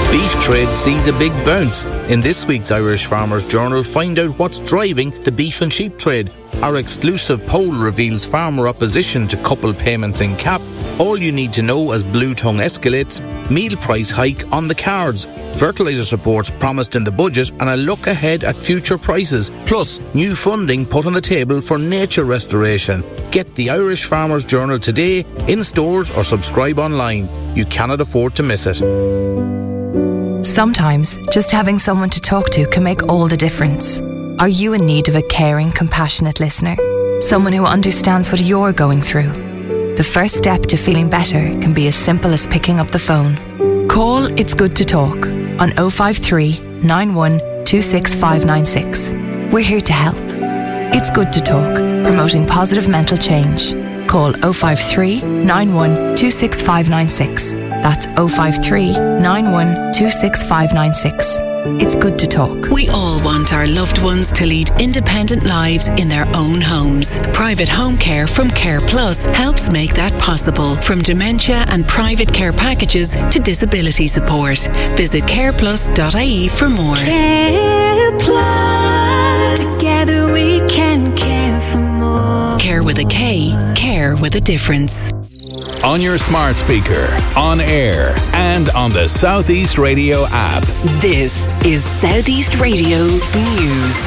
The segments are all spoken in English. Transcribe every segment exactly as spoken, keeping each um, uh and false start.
Beef trade sees a big bounce. In this week's Irish Farmers Journal, find out what's driving the beef and sheep trade. Our exclusive poll reveals farmer opposition to couple payments in cap. All you need to know as Blue Tongue escalates. Meal price hike on the cards. Fertiliser supports promised in the budget and a look ahead at future prices. Plus, new funding put on the table for nature restoration. Get the Irish Farmers Journal today, in stores or subscribe online. You cannot afford to miss it. Sometimes, just having someone to talk to can make all the difference. Are you in need of a caring, compassionate listener? Someone who understands what you're going through? The first step to feeling better can be as simple as picking up the phone. Call It's Good to Talk on oh five three, nine one, two six five nine six. We're here to help. It's Good to Talk, promoting positive mental change. Call oh five three, nine one, two six five nine six. That's oh five three, nine one, two six five nine six. It's Good to Talk. We all want our loved ones to lead independent lives in their own homes. Private home care from Care Plus helps make that possible. From dementia and private care packages to disability support. Visit care plus dot I E for more. Care Plus. Together we can care for more. Care with a K. Care with a difference. On your smart speaker, on air, and on the Southeast Radio app. This is Southeast Radio News.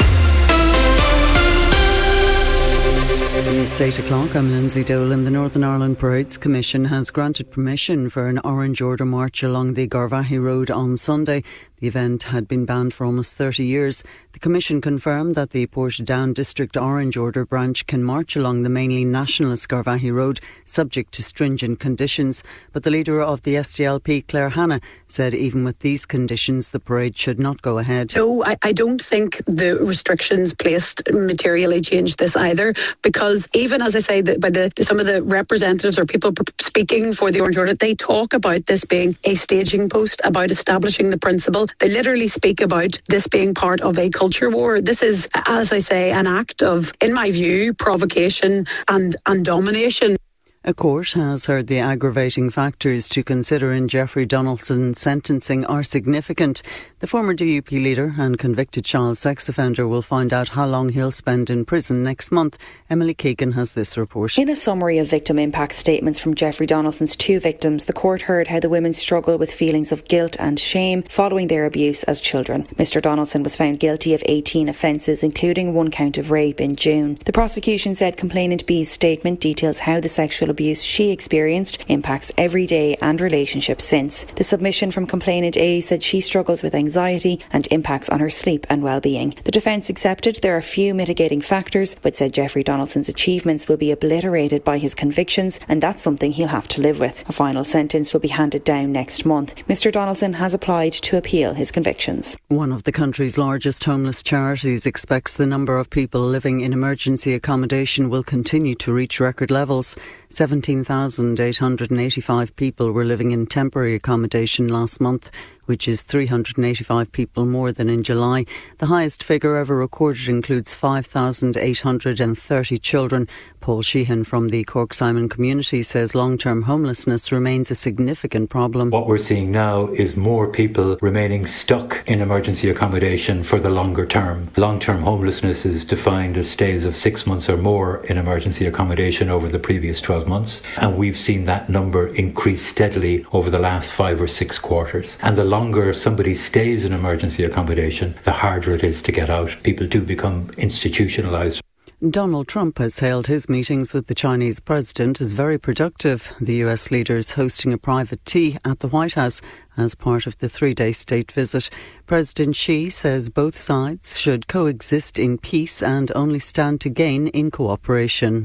It's eight o'clock. I'm Lindsay Dolan. The Northern Ireland Parades Commission has granted permission for an Orange Order march along the Garvaghey Road on Sunday. The event had been banned for almost thirty years. The Commission confirmed that the Portadown District Orange Order branch can march along the mainly nationalist Garvaghey Road, subject to stringent conditions. But the leader of the S D L P, Claire Hanna, said even with these conditions, the parade should not go ahead. No, I, I don't think the restrictions placed materially changed this either, because even, as I say, the, by the some of the representatives or people speaking for the Orange Order, they talk about this being a staging post, about establishing the principle. They literally speak about this being part of a culture war. This is, as I say, an act of, in my view, provocation and, and domination. A court has heard the aggravating factors to consider in Jeffrey Donaldson's sentencing are significant. The former D U P leader and convicted child sex offender will find out how long he'll spend in prison next month. Emily Keegan has this report. In a summary of victim impact statements from Jeffrey Donaldson's two victims, the court heard how the women struggle with feelings of guilt and shame following their abuse as children. Mister Donaldson was found guilty of eighteen offences, including one count of rape, in June. The prosecution said complainant B's statement details how the sexual abuse she experienced impacts every day and relationships since. The submission from complainant A said she struggles with anxiety and impacts on her sleep and well-being. The defence accepted there are few mitigating factors, but said Jeffrey Donaldson's achievements will be obliterated by his convictions, and that's something he'll have to live with. A final sentence will be handed down next month. Mister Donaldson has applied to appeal his convictions. One of the country's largest homeless charities expects the number of people living in emergency accommodation will continue to reach record levels. seventeen thousand eight hundred eighty-five people were living in temporary accommodation last month, which is three hundred eighty-five people more than in July. The highest figure ever recorded includes five thousand eight hundred thirty children. Paul Sheehan from the Cork Simon community says long-term homelessness remains a significant problem. What we're seeing now is more people remaining stuck in emergency accommodation for the longer term. Long-term homelessness is defined as stays of six months or more in emergency accommodation over the previous twelve months. And we've seen that number increase steadily over the last five or six quarters. And the longer somebody stays in emergency accommodation, the harder it is to get out. People do become institutionalised. Donald Trump has hailed his meetings with the Chinese president as very productive. The U S leader is hosting a private tea at the White House as part of the three-day state visit. President Xi says both sides should coexist in peace and only stand to gain in cooperation.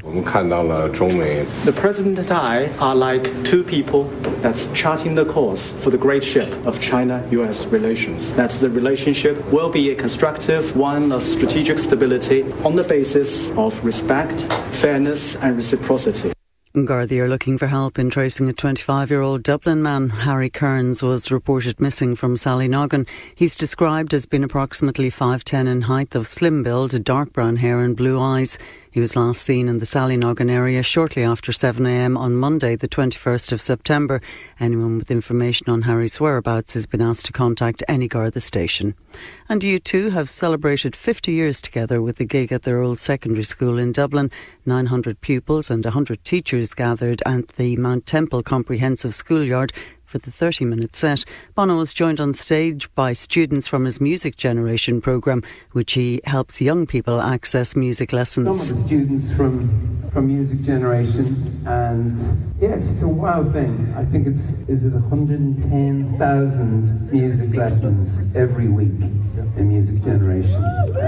The president and I are like two people that's charting the course for the great ship of China-U S relations. That the relationship will be a constructive one of strategic stability on the basis of respect, fairness and reciprocity. Gardaí are looking for help in tracing a twenty-five-year-old Dublin man. Harry Kearns was reported missing from Sallynoggin. He's described as being approximately five ten in height, of slim build, dark brown hair and blue eyes. He was last seen in the Sallynoggin area shortly after seven a m on Monday, the twenty-first of September. Anyone with information on Harry's whereabouts has been asked to contact any Garda station. And U two have celebrated fifty years together with a gig at their old secondary school in Dublin. nine hundred pupils and one hundred teachers gathered at the Mount Temple Comprehensive Schoolyard for the thirty minute set. Bono was joined on stage by students from his Music Generation programme, which he helps young people access music lessons. Some of the students from from Music Generation, and yes, it's a wow thing. I think it's, is it one hundred ten thousand music lessons every week in Music Generation.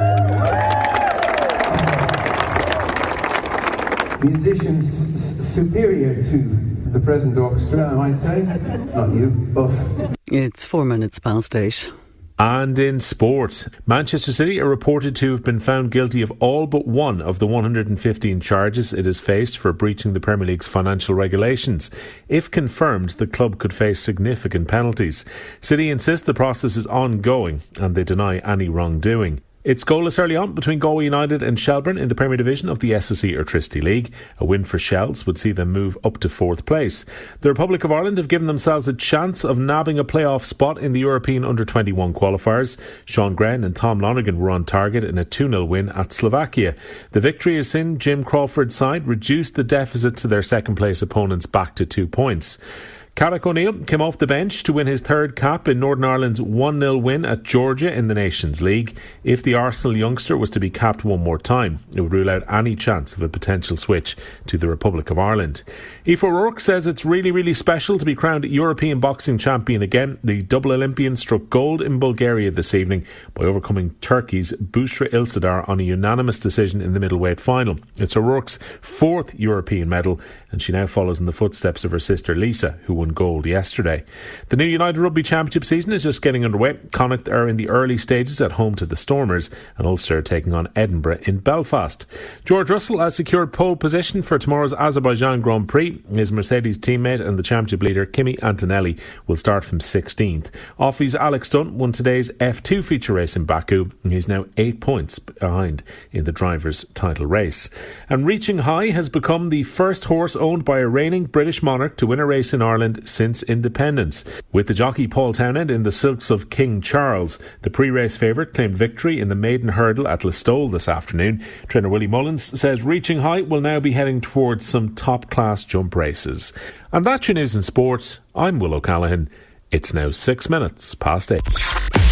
And musicians s- superior to the present orchestra, I might say. Not you, but... It's four minutes past eight. And in sport, Manchester City are reported to have been found guilty of all but one of the one hundred fifteen charges it has faced for breaching the Premier League's financial regulations. If confirmed, the club could face significant penalties. City insist the process is ongoing and they deny any wrongdoing. It's goalless early on between Galway United and Shelbourne in the Premier Division of the S S E Airtricity League. A win for Shells would see them move up to fourth place. The Republic of Ireland have given themselves a chance of nabbing a playoff spot in the European under twenty-one qualifiers. Sean Gren and Tom Lonergan were on target in a two nil win at Slovakia. The victory has seen Jim Crawford's side reduce the deficit to their second place opponents back to two points. Carrick O'Neill came off the bench to win his third cap in Northern Ireland's one nil win at Georgia in the Nations League. If the Arsenal youngster was to be capped one more time, it would rule out any chance of a potential switch to the Republic of Ireland. Aoife O'Rourke says it's really, really special to be crowned European boxing champion again. The double Olympian struck gold in Bulgaria this evening by overcoming Turkey's Bushra Ilsadar on a unanimous decision in the middleweight final. It's O'Rourke's fourth European medal, and she now follows in the footsteps of her sister Lisa, who won gold yesterday. The new United Rugby Championship season is just getting underway. Connacht are in the early stages at home to the Stormers, and Ulster taking on Edinburgh in Belfast. George Russell has secured pole position for tomorrow's Azerbaijan Grand Prix. His Mercedes teammate and the championship leader Kimi Antonelli will start from sixteenth. Offaly's Alex Dunn won today's F two feature race in Baku, and he's now eight points behind in the drivers' title race. And Reaching High has become the first horse owned by a reigning British monarch to win a race in Ireland since independence. With the jockey Paul Townend in the silks of King Charles, the pre-race favourite claimed victory in the maiden hurdle at Listowel this afternoon. Trainer Willie Mullins says Reaching High will now be heading towards some top-class jump races. And that's your news in sport. I'm Will O'Callaghan. It's now six minutes past eight.